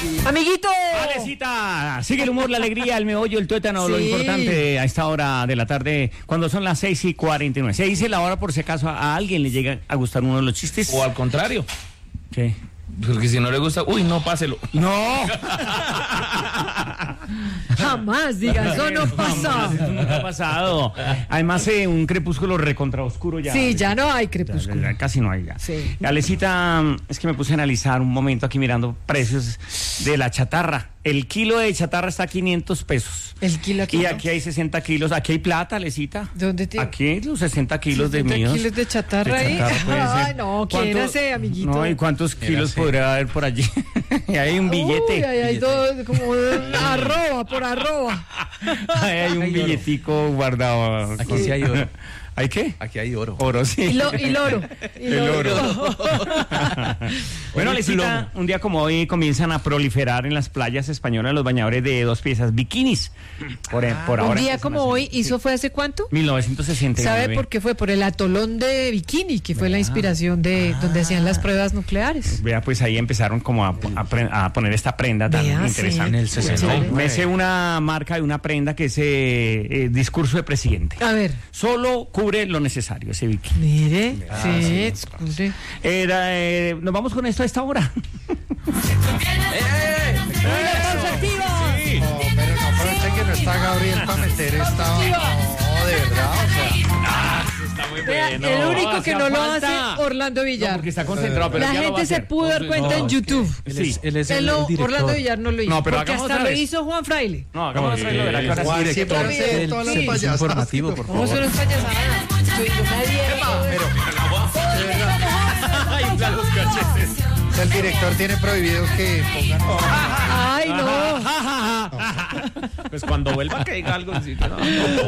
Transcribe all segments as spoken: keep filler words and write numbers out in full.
Amiguito. Alecita, sigue el humor, la alegría, el meollo, el tuétano, sí. Lo importante a esta hora de la tarde, cuando son las seis y cuarenta y nueve. Se dice la hora por si acaso a alguien le llega a gustar uno de los chistes. O al contrario. ¿Qué? Porque si no le gusta, uy, no, páselo. No. Jamás, diga, eso no pasa. Eso nunca ha pasado. Además, eh, un crepúsculo recontra oscuro ya. Sí, ya no hay crepúsculo. Ya, ya, casi no hay ya. Sí. Alecita, es que me puse a analizar un momento aquí mirando precios de la chatarra. El kilo de chatarra está a quinientos pesos. El kilo aquí. Y no. aquí hay sesenta kilos. Aquí hay plata, Alecita. ¿Dónde tiene? Aquí hay los sesenta kilos de sesenta míos. kilos de chatarra ahí. Ay, no, quiérase, amiguito. No, ¿y cuántos kilos podría haber por allí? Y hay un billete. Uy, ahí hay dos, como arroba, por arroba. Ahí hay un hay billetico oro. Guardado. Aquí sí hay oro. ¿Hay qué? Aquí hay oro. Oro, sí. Y, lo, y loro. Y el oro. Bueno, Alecita, un día como hoy comienzan a proliferar en las playas españolas los bañadores de dos piezas, bikinis. Por, ah, por un ahora. Un día como hoy, ¿hizo fue hace cuánto? mil novecientos sesenta y nueve. ¿Sabe por qué fue? Por el atolón de bikini, que fue ah, la inspiración de ah, donde hacían las pruebas nucleares. Vea, pues ahí empezaron como a, a, a poner esta prenda tan Vea, interesante. Sí. En el sesenta. Me sé una marca de una prenda que es eh, eh, discurso de presidente. A ver. Solo cubre lo necesario ese bikini. Mire, ah, sí, sí, cubre. Era, eh, nos vamos con esto a esta hora. ¡Eh! Sí. No, pero no, aprovechen que no está Gabriel para meter esta. No, de verdad, o sea. Ah, está muy bueno. El único que no falta. Lo hace, Orlando Villar. No, porque está concentrado, pero la ya gente se pudo dar cuenta no, en YouTube. Él es, él es él el, lo, el Orlando Villar no lo hizo. No, pero porque hasta lo hizo Juan Fraile. No, hagamos otra vez lo de la cara. Juan siempre hace todas las payasadas. Informativo, por favor. ¿Cómo son las payasadas? Pero, ay, los cachetes. El director tiene prohibido que pongan. Ay, no. Pues cuando vuelva que diga algo. Sí, no.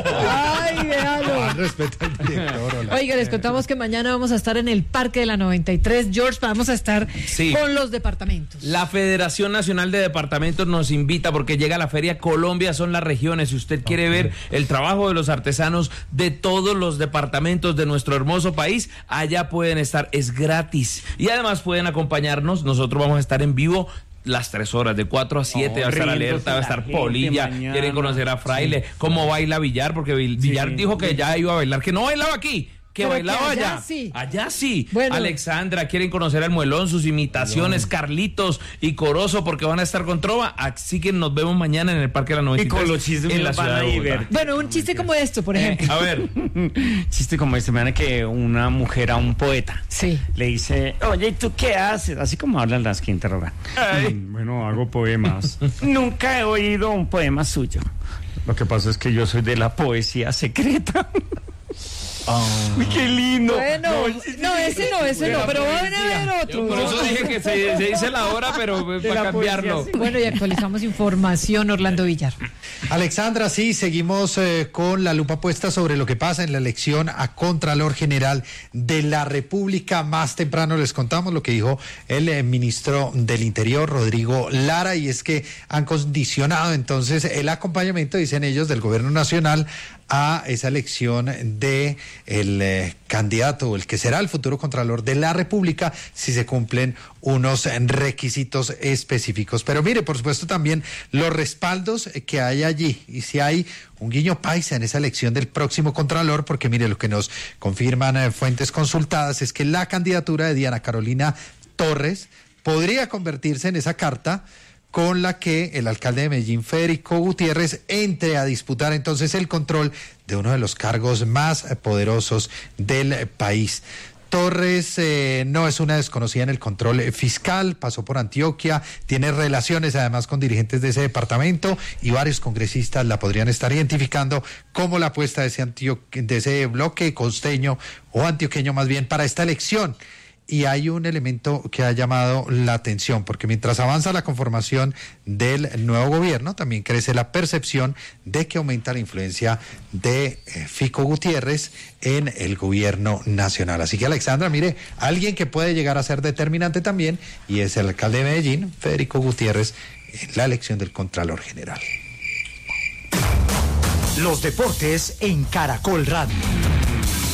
Ay, déjalo. Respeta al director. Hola. Oiga, les contamos que mañana vamos a estar en el Parque de la noventa y tres. George, vamos a estar sí. con los departamentos. La Federación Nacional de Departamentos nos invita porque llega la Feria Colombia, son las regiones. Si usted quiere okay. ver el trabajo de los artesanos de todos los departamentos de nuestro hermoso país, allá pueden estar, es gratis. Y además pueden acompañarnos, nosotros vamos a estar en vivo las tres horas, de cuatro a siete, oh, va a estar Alerta, va a estar Polilla, mañana. Quieren conocer a Fraile, sí. cómo baila Villar, porque Villar sí. dijo que ya iba a bailar, que no bailaba aquí, que pero bailaba que allá. Allá sí. Allá sí. Bueno. Alexandra, quieren conocer al Muelón, sus imitaciones, bueno. Carlitos y Corozo, porque van a estar con Trova, así que nos vemos mañana en el Parque de la noventa y tres. Y con los chistes en la ciudad de Bogotá. Bueno, un chiste como esto, por ejemplo. Eh, a ver. Chiste como este, me dan que una mujer a un poeta sí. le dice, oye, ¿y tú qué haces? Así como hablan las que interrogan. Bueno, hago poemas. Nunca he oído un poema suyo. Lo que pasa es que yo soy de la poesía secreta. Oh. ¡Qué lindo! Bueno, no, no ese no, ese no, pero van a ver otro. Yo por eso dije que se, se dice la hora, pero para cambiarlo. Poesía, sí. Bueno, y actualizamos información, Orlando Villar. Alexandra, sí, seguimos eh, con la lupa puesta sobre lo que pasa en la elección a Contralor General de la República. Más temprano les contamos lo que dijo el eh, ministro del Interior, Rodrigo Lara, y es que han condicionado entonces el acompañamiento, dicen ellos, del gobierno nacional a esa elección de el eh, candidato o el que será el futuro Contralor de la República si se cumplen unos requisitos específicos. Pero mire, por supuesto también los respaldos que hay allí y si hay un guiño paisa en esa elección del próximo Contralor, porque mire, lo que nos confirman eh, fuentes consultadas es que la candidatura de Diana Carolina Torres podría convertirse en esa carta con la que el alcalde de Medellín, Federico Gutiérrez, entre a disputar entonces el control de uno de los cargos más poderosos del país. Torres eh, no es una desconocida en el control fiscal, pasó por Antioquia, tiene relaciones además con dirigentes de ese departamento y varios congresistas la podrían estar identificando como la apuesta de ese, Antio- de ese bloque costeño o antioqueño más bien para esta elección. Y hay un elemento que ha llamado la atención, porque mientras avanza la conformación del nuevo gobierno, también crece la percepción de que aumenta la influencia de eh, Fico Gutiérrez en el gobierno nacional. Así que, Alexandra, mire, alguien que puede llegar a ser determinante también, y es el alcalde de Medellín, Federico Gutiérrez, en la elección del Contralor General. Los deportes en Caracol Radio.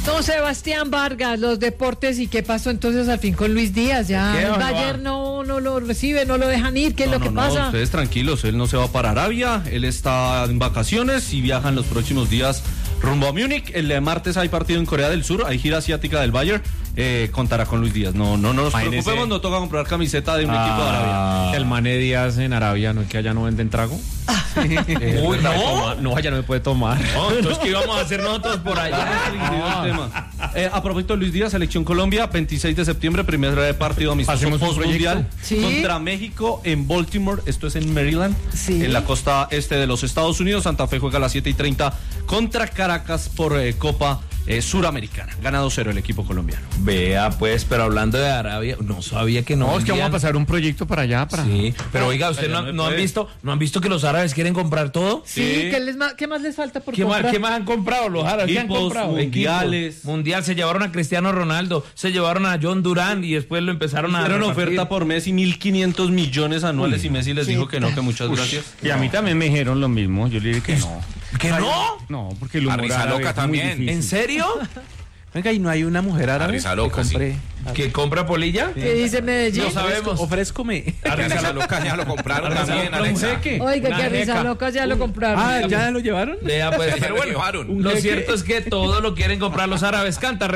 Don Sebastián Vargas, los deportes, ¿y qué pasó entonces al fin con Luis Díaz? Ya el Bayern no, no lo recibe, no lo dejan ir, ¿qué es no, lo que no, pasa? No, ustedes tranquilos, él no se va para Arabia, él está en vacaciones y viaja en los próximos días rumbo a Múnich. El martes hay partido en Corea del Sur, hay gira asiática del Bayern, eh, contará con Luis Díaz. No, no, no nos Imagínese. preocupemos, no toca comprar camiseta de un ah, equipo de Arabia. El Mané Díaz en Arabia, ¿no es que allá no venden trago? eh, Uy, no. No, allá no me puede tomar. No, entonces, ¿qué íbamos a hacer nosotros por allá? Ah. El tema. Eh, a propósito de Luis Díaz, Selección Colombia, veintiséis de septiembre, primer partido amistoso post-mundial ¿Sí? contra México en Baltimore, esto es en Maryland, ¿Sí? en la costa este de los Estados Unidos. Santa Fe juega a las siete y treinta contra Caracas por eh, Copa eh, Suramericana. Gana dos cero el equipo colombiano. Vea, pues, pero hablando de Arabia, no sabía que no. No, es que vamos a pasar un proyecto para allá. Para... Sí, pero oiga, ¿usted no, no han visto no han visto que los árabes quieren comprar todo? Sí, sí. ¿Qué, les, ¿qué más les falta por ¿Qué comprar? Más, ¿Qué más han comprado los árabes? ¿Qué han comprado? Mundiales. Equipos. Mundial, se llevaron a Cristiano Ronaldo, se llevaron a John Durán y después lo empezaron a... Hicieron oferta por Messi, mil quinientos millones anuales. Uy, y Messi les sí. dijo que no, que muchas Uy, gracias. Y a mí también me dijeron lo mismo, yo le dije que no. ¿Que no? No, porque el humor árabe también. ¿En serio? Venga, ¿y no hay una mujer árabe que compre? Sí. ¿Que compra polilla? ¿Qué dice Medellín? No sabemos. Ofrézcome. A Risa Loca ya lo compraron también, Alexa. Oiga, que a Risa Loca ya lo compraron. Ah, ¿ya lo llevaron? Vea, pues, pero bueno, lo cierto es que todo lo quieren comprar los árabes. Canta.